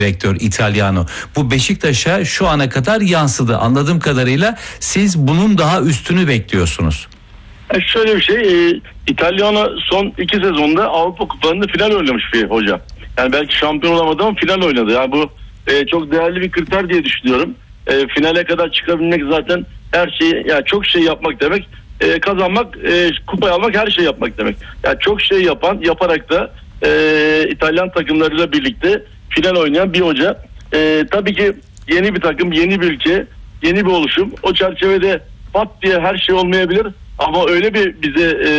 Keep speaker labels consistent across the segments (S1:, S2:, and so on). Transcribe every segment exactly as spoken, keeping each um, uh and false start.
S1: direktör Italiano. Bu Beşiktaş'a şu ana kadar yansıdı. Anladığım kadarıyla siz bunun daha üstünü bekliyorsunuz.
S2: E şöyle bir şey, e, İtalyan'a son iki sezonda Avrupa Kupalarında final oynamış bir hoca. Yani belki şampiyon olamadı ama final oynadı. Yani bu e, çok değerli bir kriter diye düşünüyorum. E, finale kadar çıkabilmek zaten her şeyi, yani çok şey yapmak demek. E, kazanmak, e, kupayı almak, her şey yapmak demek. Yani çok şey yapan, yaparak da e, İtalyan takımlarıyla birlikte final oynayan bir hoca. E, tabii ki yeni bir takım, yeni bir ülke, yeni bir oluşum. O çerçevede pat diye her şey olmayabilir. Ama öyle bir bize e,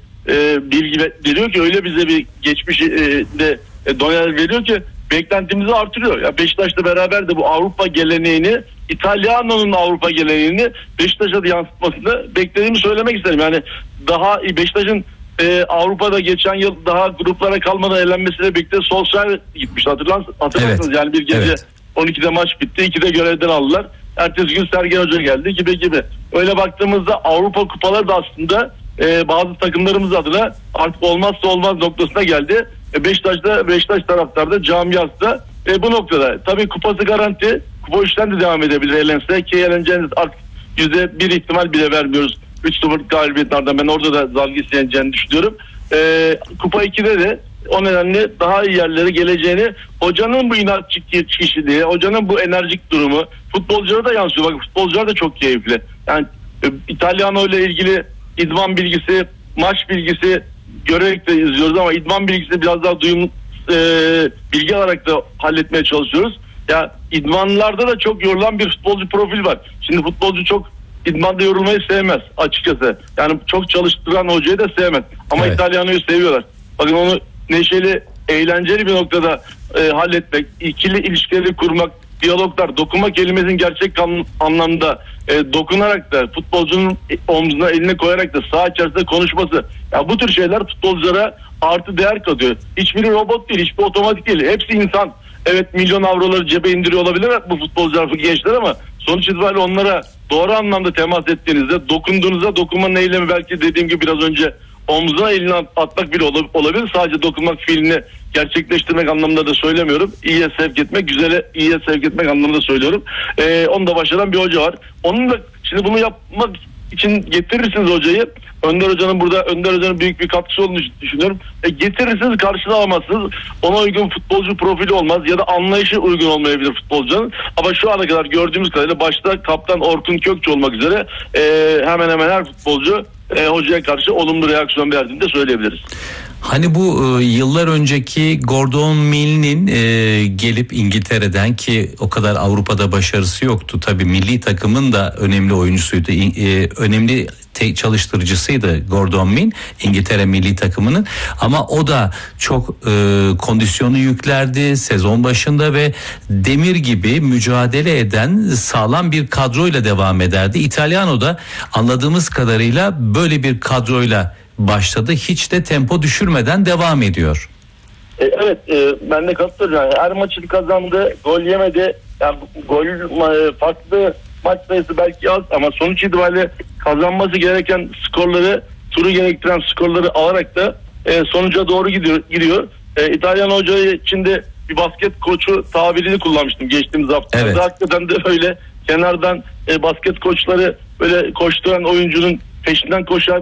S2: e, bilgi veriyor ki, öyle bize bir geçmiş e, de e, doneler veriyor ki beklentimizi artırıyor. Ya Beşiktaş'la beraber de bu Avrupa geleneğini, İtalyano'nun Avrupa geleneğini Beşiktaş'a da yansıtmasını beklediğimi söylemek isterim. Yani daha Beşiktaş'ın e, Avrupa'da geçen yıl daha gruplara kalmadan elenmesiyle birlikte Solskjaer gitmişti. Hatırlarsınız, hatırlarsınız evet. Yani bir gece evet. on ikide maç bitti, ikide görevden aldılar. Ertesi gün Sergen Hoca geldi gibi gibi. Öyle baktığımızda Avrupa kupaları da aslında e, bazı takımlarımız adına artık olmazsa olmaz noktasına geldi. E, Beşiktaş'ta, Beşiktaş taraftarda, camiası da e, bu noktada. Tabii kupası garanti. Kupa üçten de devam edebilir elense ki eleneceğiniz artık yüzde bir ihtimal bile vermiyoruz. üç sıfır galibiyetlerden ben orada da zalgı isteneceğini düşünüyorum. E, Kupa ikide de o nedenle daha iyi yerlere geleceğini, hocanın bu inatçı kişiliği, hocanın bu enerjik durumu futbolculara da yansıyor. Bak futbolcular da çok keyifli. Yani e, İtalyano ile ilgili idman bilgisi, maç bilgisi görerek de izliyoruz ama idman bilgisi biraz daha duyum e, bilgi alarak da halletmeye çalışıyoruz. Ya idmanlarda da çok yorulan bir futbolcu profil var. Şimdi futbolcu çok idmanda yorulmayı sevmez açıkçası. Yani çok çalıştıran hocayı da sevmez. Ama evet. İtalyano'yu seviyorlar. Bakın onu neşeli, eğlenceli bir noktada e, halletmek, ikili ilişkileri kurmak, diyaloglar, dokunma kelimesinin gerçek an, anlamda e, dokunarak da futbolcunun omzuna elini koyarak da saha içerisinde konuşması. Ya bu tür şeyler futbolculara artı değer katıyor. Hiçbiri robot değil, hiçbir otomatik değil. Hepsi insan. Evet, milyon avroları cebe indiriyor olabilir bu futbolcular, bu gençler ama sonuç itibariyle onlara doğru anlamda temas ettiğinizde, dokunduğunuzda dokunmanın eylemi belki dediğim gibi biraz önce omzuna elini atmak bile olabilir. Sadece dokunmak fiilini gerçekleştirmek anlamında da söylemiyorum. İyiye sevk etmek, güzele iyiye sevk etmek anlamında söylüyorum. Ee, onu da başaran bir hoca var. Onun da şimdi bunu yapmak için getirirsiniz hocayı. Önder Hoca'nın burada Önder Hoca'nın büyük bir katkısı olduğunu düşünüyorum. E, getirirsiniz, karşına alamazsınız. Ona uygun futbolcu profili olmaz ya da anlayışı uygun olmayabilir futbolcunun. Ama şu ana kadar gördüğümüz kadarıyla başta kaptan Orkun Kökçü olmak üzere e, hemen hemen her futbolcu e, hocaya karşı olumlu reaksiyon verdiğini de söyleyebiliriz.
S1: Hani bu e, yıllar önceki Gordon Mill'in e, gelip İngiltere'den, ki o kadar Avrupa'da başarısı yoktu. Tabii milli takımın da önemli oyuncusuydu. E, önemli te- çalıştırıcısıydı Gordon Mill İngiltere milli takımının. Ama o da çok e, kondisyonu yüklerdi sezon başında ve demir gibi mücadele eden sağlam bir kadroyla devam ederdi. İtalyano da anladığımız kadarıyla böyle bir kadroyla başladı. Hiç de tempo düşürmeden devam ediyor.
S2: E, evet, e, ben de katılıyorum. Her maçı kazandı, gol yemedi. Yani gol e, farklı maç sayısı belki az ama sonuç itibariyle kazanması gereken skorları, turu gerektiren skorları alarak da e, sonuca doğru gidiyor. gidiyor. E, İtalyan hoca için de bir basket koçu tabirini kullanmıştım geçtiğimiz hafta.
S1: Evet.
S2: Hakikaten de öyle kenardan e, basket koçları böyle koşturan oyuncunun peşinden koşar.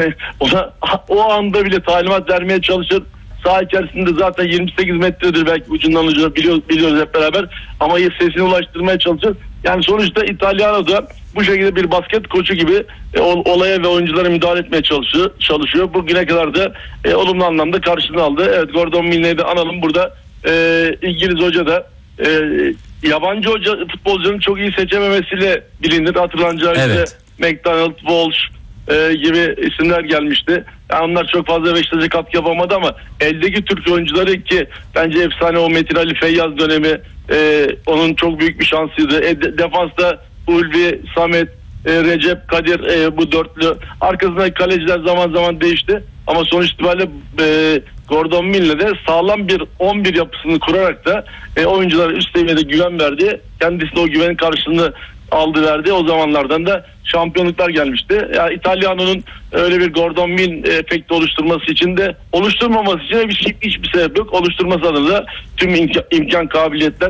S2: Ona o anda bile talimat vermeye çalışır. Saha içerisinde zaten yirmi sekiz metredir belki ucundan ucuna, biliyoruz, biliyoruz hep beraber. Ama sesini ulaştırmaya çalışır. Yani sonuçta İtalyano da bu şekilde bir basket koçu gibi e, olaya ve oyunculara müdahale etmeye çalışıyor. çalışıyor. Bugüne kadar da e, olumlu anlamda karşılığını aldı. Evet, Gordon Mill'e de analım burada. E, İngiliz hoca da e, yabancı hoca futbolcunun çok iyi seçememesiyle bilinir. Hatırlanacağı evet. işte McDonald, Walsh e, gibi isimler gelmişti. Yani onlar çok fazla Beşiktaş'a katkı yapamadı ama eldeki Türk oyuncuları ki bence efsane o Metin Ali Feyyaz dönemi e, onun çok büyük bir şansıydı. E, de, defansta Ulvi, Samet, e, Recep, Kadir e, bu dörtlü. Arkasındaki kaleciler zaman zaman değişti. Ama sonuç itibariyle e, Gordon Mill'le de sağlam bir on bir yapısını kurarak da e, oyunculara üst seviyede güven verdi. Kendisi de o güvenin karşılığını aldı verdi. O zamanlardan da şampiyonluklar gelmişti. Ya İtalyano'nun öyle bir Gordon Mill efekti oluşturması için de oluşturmaması için de bir hiçbir sebep yok. Oluşturması adına da tüm imkan, imkan kabiliyetler